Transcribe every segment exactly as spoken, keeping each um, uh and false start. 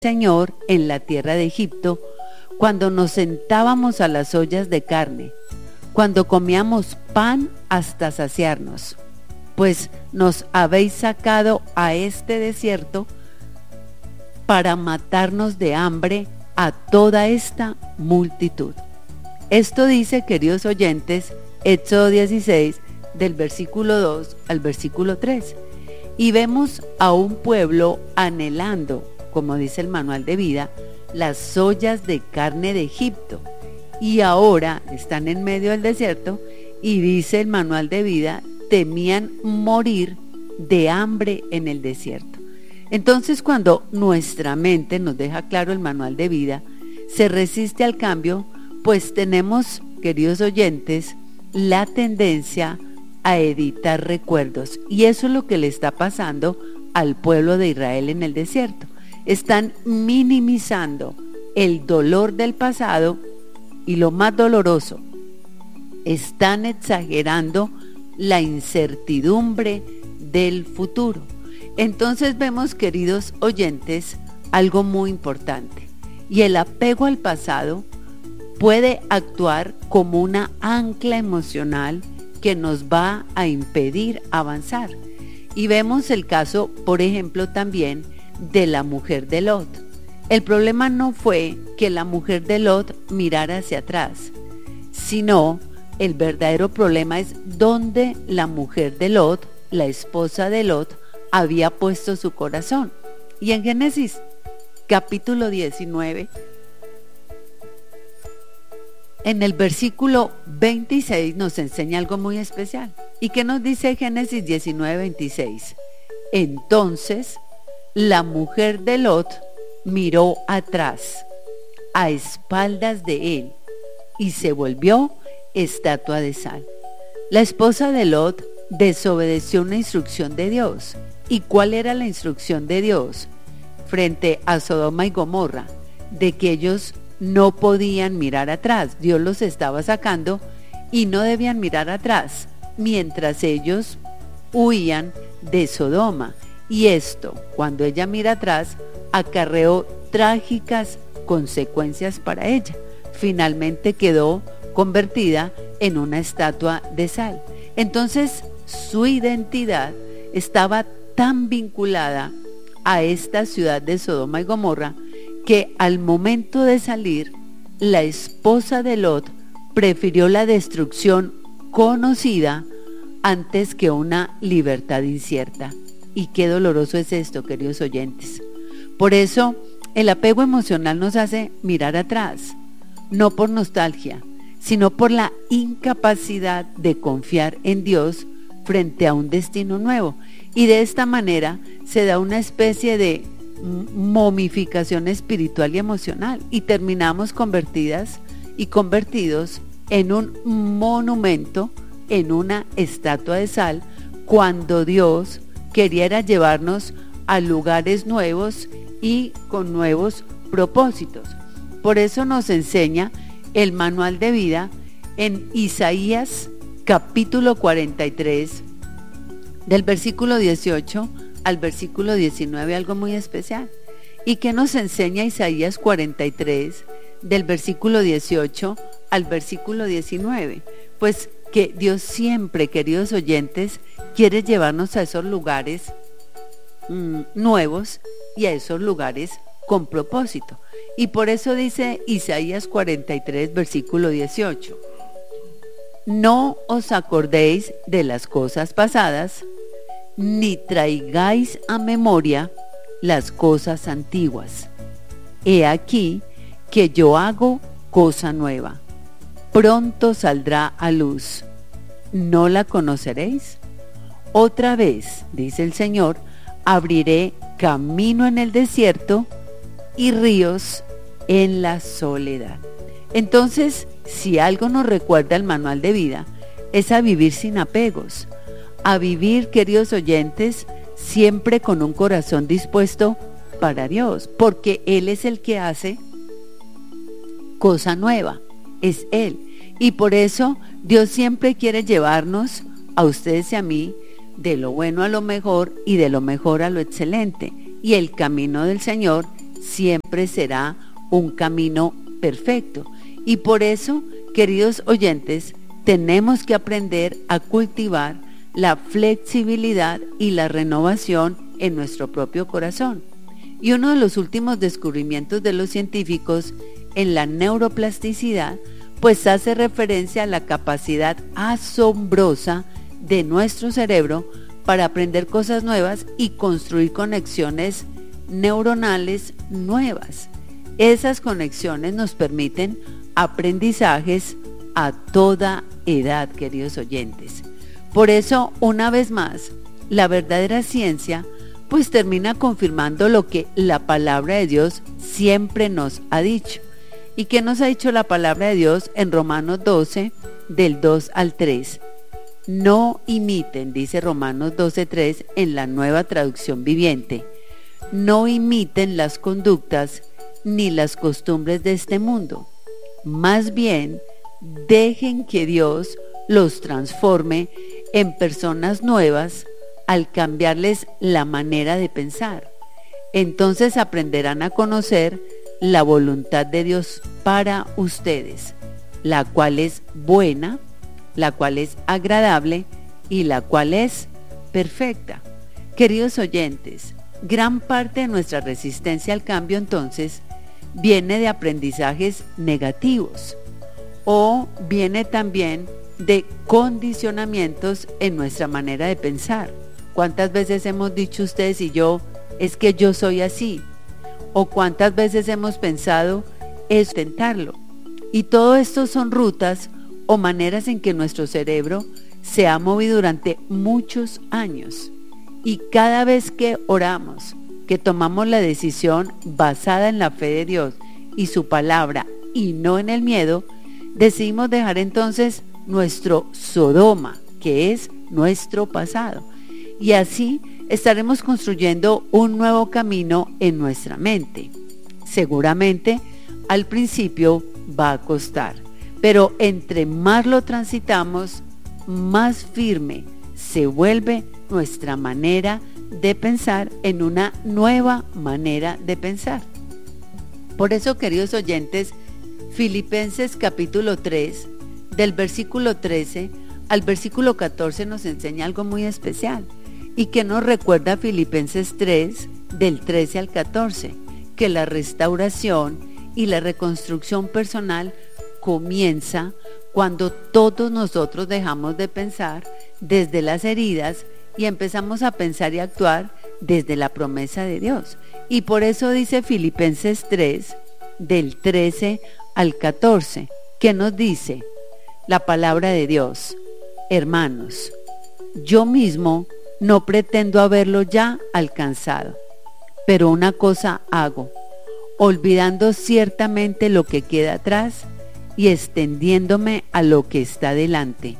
Señor en la tierra de Egipto, cuando nos sentábamos a las ollas de carne, cuando comíamos pan hasta saciarnos, pues nos habéis sacado a este desierto para matarnos de hambre a toda esta multitud. Esto dice, queridos oyentes, Éxodo dieciséis, del versículo dos al versículo tres. Y vemos a un pueblo anhelando, como dice el manual de vida, las ollas de carne de Egipto. Y ahora están en medio del desierto y dice el manual de vida, temían morir de hambre en el desierto. Entonces, cuando nuestra mente nos deja claro el manual de vida, se resiste al cambio, pues tenemos, queridos oyentes, la tendencia a editar recuerdos. Y eso es lo que le está pasando al pueblo de Israel en el desierto. Están minimizando el dolor del pasado y lo más doloroso, están exagerando la incertidumbre del futuro. Entonces vemos, queridos oyentes, algo muy importante, y el apego al pasado puede actuar como una ancla emocional que nos va a impedir avanzar. Y vemos el caso, por ejemplo, también de la mujer de Lot. El problema no fue que la mujer de Lot mirara hacia atrás, sino el verdadero problema es dónde la mujer de Lot, la esposa de Lot, había puesto su corazón. Y en Génesis capítulo diecinueve, en el versículo veintiséis nos enseña algo muy especial. ¿Y qué nos dice Génesis diecinueve, veintiséis? Entonces la mujer de Lot miró atrás, a espaldas de él, y se volvió estatua de sal. La esposa de Lot desobedeció una instrucción de Dios. ¿Y cuál era la instrucción de Dios frente a Sodoma y Gomorra? De que ellos no podían mirar atrás. Dios los estaba sacando y no debían mirar atrás mientras ellos huían de Sodoma. Y esto, cuando ella mira atrás, acarreó trágicas consecuencias para ella. Finalmente quedó convertida en una estatua de sal. Entonces, su identidad estaba tan vinculada a esta ciudad de Sodoma y Gomorra que al momento de salir, la esposa de Lot prefirió la destrucción conocida antes que una libertad incierta. Y qué doloroso es esto, queridos oyentes. Por eso, el apego emocional nos hace mirar atrás, no por nostalgia, sino por la incapacidad de confiar en Dios frente a un destino nuevo. Y de esta manera se da una especie de momificación espiritual y emocional y terminamos convertidas y convertidos en un monumento, en una estatua de sal, cuando Dios quería llevarnos a lugares nuevos y con nuevos propósitos. Por eso nos enseña el manual de vida en Isaías capítulo cuarenta y tres, del versículo dieciocho al versículo diecinueve, algo muy especial. ¿Y qué nos enseña Isaías cuarenta y tres, del versículo dieciocho al versículo diecinueve? Pues que Dios siempre, queridos oyentes, quiere llevarnos a esos lugares mmm, nuevos y a esos lugares con propósito. Y por eso dice Isaías cuarenta y tres, versículo dieciocho: no os acordéis de las cosas pasadas, ni traigáis a memoria las cosas antiguas. He aquí que yo hago cosa nueva, pronto saldrá a luz. ¿No la conoceréis? Otra vez, dice el Señor, abriré camino en el desierto y ríos en la soledad. Entonces, si algo nos recuerda el manual de vida, es a vivir sin apegos, a vivir, queridos oyentes, siempre con un corazón dispuesto para Dios, porque Él es el que hace cosa nueva, es Él. Y por eso Dios siempre quiere llevarnos a ustedes y a mí de lo bueno a lo mejor y de lo mejor a lo excelente. Y el camino del Señor siempre será un camino perfecto. Y por eso, queridos oyentes, tenemos que aprender a cultivar la flexibilidad y la renovación en nuestro propio corazón. Y uno de los últimos descubrimientos de los científicos en la neuroplasticidad, pues hace referencia a la capacidad asombrosa de nuestro cerebro para aprender cosas nuevas y construir conexiones neuronales nuevas. Esas conexiones nos permiten aprendizajes a toda edad, queridos oyentes. Por eso, una vez más, la verdadera ciencia pues termina confirmando lo que la palabra de Dios siempre nos ha dicho. ¿Y qué nos ha dicho la palabra de Dios en Romanos doce, del dos al tres? No imiten, dice Romanos doce, tres en la Nueva Traducción Viviente. No imiten las conductas ni las costumbres de este mundo. Más bien, dejen que Dios los transforme en personas nuevas al cambiarles la manera de pensar. Entonces aprenderán a conocer la voluntad de Dios para ustedes, la cual es buena, la cual es agradable y la cual es perfecta. Queridos oyentes, gran parte de nuestra resistencia al cambio entonces viene de aprendizajes negativos o viene también de condicionamientos en nuestra manera de pensar. ¿Cuántas veces hemos dicho ustedes y yo, es que yo soy así? ¿O cuántas veces hemos pensado, es tentarlo? Y todo esto son rutas o maneras en que nuestro cerebro se ha movido durante muchos años. Y cada vez que oramos, que tomamos la decisión basada en la fe de Dios y su palabra y no en el miedo, decidimos dejar entonces nuestro Sodoma, que es nuestro pasado. Y así estaremos construyendo un nuevo camino en nuestra mente. Seguramente al principio va a costar, pero entre más lo transitamos, más firme se vuelve nuestra manera de pensar en una nueva manera de pensar. Por eso, queridos oyentes, Filipenses capítulo tres, del versículo trece al versículo catorce nos enseña algo muy especial. ¿Y que nos recuerda Filipenses tres, del trece al catorce? Que la restauración y la reconstrucción personal comienza cuando todos nosotros dejamos de pensar desde las heridas y empezamos a pensar y actuar desde la promesa de Dios. Y por eso dice Filipenses tres, del trece al catorce, que nos dice la palabra de Dios: hermanos, yo mismo no pretendo haberlo ya alcanzado, pero una cosa hago, olvidando ciertamente lo que queda atrás y extendiéndome a lo que está delante.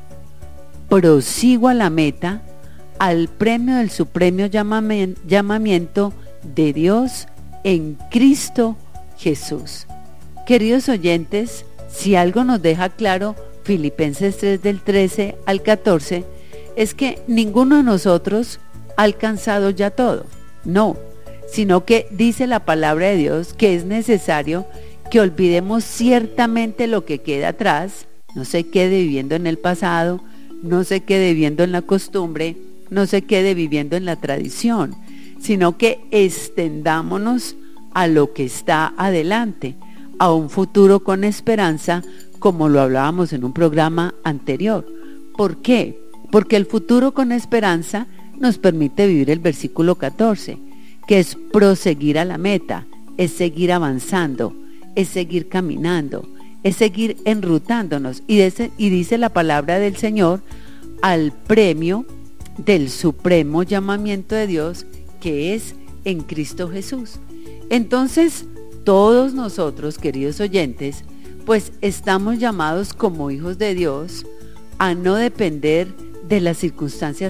Prosigo a la meta, al premio del supremo llamamiento de Dios en Cristo Jesús. Queridos oyentes, si algo nos deja claro Filipenses tres, del trece al catorce, es que ninguno de nosotros ha alcanzado ya todo, no, sino que dice la palabra de Dios que es necesario que olvidemos ciertamente lo que queda atrás, no se quede viviendo en el pasado, no se quede viviendo en la costumbre, no se quede viviendo en la tradición, sino que extendámonos a lo que está adelante, a un futuro con esperanza, como lo hablábamos en un programa anterior. ¿Por qué? Porque el futuro con esperanza nos permite vivir el versículo catorce, que es proseguir a la meta, es seguir avanzando, es seguir caminando, es seguir enrutándonos. Y, ese, y dice la palabra del Señor, al premio del supremo llamamiento de Dios, que es en Cristo Jesús. Entonces, todos nosotros, queridos oyentes, pues estamos llamados como hijos de Dios a no depender de las circunstancias